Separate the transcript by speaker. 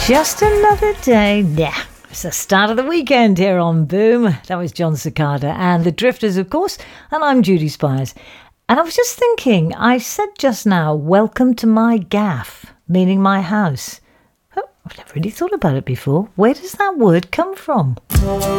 Speaker 1: Just another day. Yeah, it's the start of the weekend here on Boom. That was John Cicada and the Drifters, of course, and I'm Judy Spires. And I was just thinking, I said just now, welcome to my gaff, meaning my house. Oh, I've never really thought about it before. Where does that word come from?